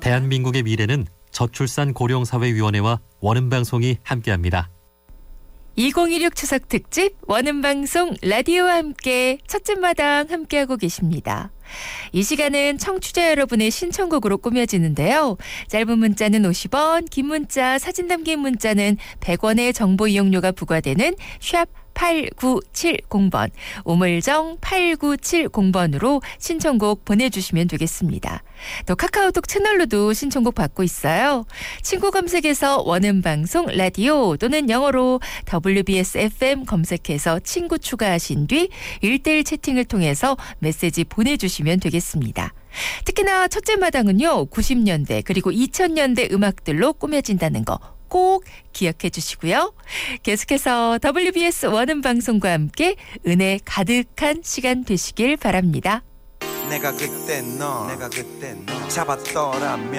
대한민국의 미래는 저출산 고령사회위원회와 원음방송이 함께합니다. 2016 추석 특집 원음방송 라디오와 함께 첫째 마당 함께하고 계십니다. 이 시간은 청취자 여러분의 신청곡으로 꾸며지는데요. 짧은 문자는 50원, 긴 문자, 사진 담긴 문자는 100원의 정보 이용료가 부과되는 샵 8970번, 우물정 8970번으로 신청곡 보내주시면 되겠습니다. 또 카카오톡 채널로도 신청곡 받고 있어요. 친구 검색에서 원음방송 라디오 또는 영어로 WBS FM 검색해서 친구 추가하신 뒤 1대1 채팅을 통해서 메시지 보내주시면 되겠습니다. 특히나 첫째 마당은요, 90년대 그리고 2000년대 음악들로 꾸며진다는 거 꼭 기억해 주시고요. 계속해서 WBS 원음방송과 함께 은혜 가득한 시간 되시길 바랍니다. 내가 그때 너 잡았더라면